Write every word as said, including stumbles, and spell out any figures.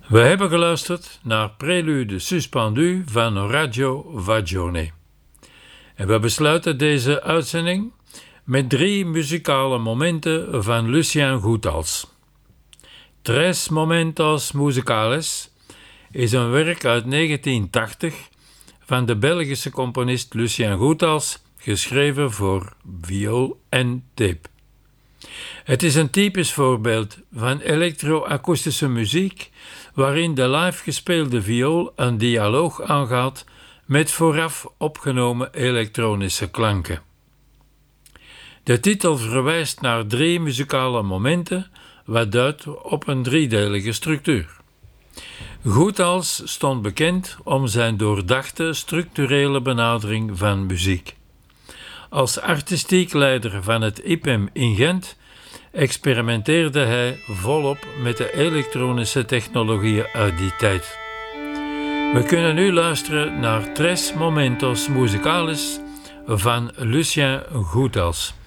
We hebben geluisterd naar Prelude Suspendu van Radio Vagione. En we besluiten deze uitzending met drie muzikale momenten van Lucien Goethals. Tres Momentos Musicales is een werk uit negentien tachtig van de Belgische componist Lucien Goethals, geschreven voor viool en tape. Het is een typisch voorbeeld van elektro-akoestische muziek waarin de live gespeelde viool een dialoog aangaat met vooraf opgenomen elektronische klanken. De titel verwijst naar drie muzikale momenten, wat duidt op een driedelige structuur. Goethals stond bekend om zijn doordachte structurele benadering van muziek. Als artistiek leider van het I P E M in Gent experimenteerde hij volop met de elektronische technologieën uit die tijd. We kunnen nu luisteren naar Tres Momentos Musicales van Lucien Goethals.